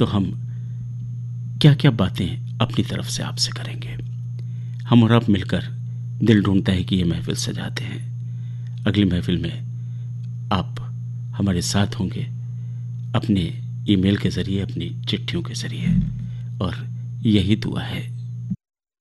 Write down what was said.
तो हम क्या क्या बातें अपनी तरफ से आपसे करेंगे। हम और आप मिलकर दिल ढूंढता है कि ये महफिल सजाते हैं। अगली महफिल में आप हमारे साथ होंगे, अपने ईमेल के ज़रिए, अपनी चिट्ठियों के ज़रिए, और यही दुआ है।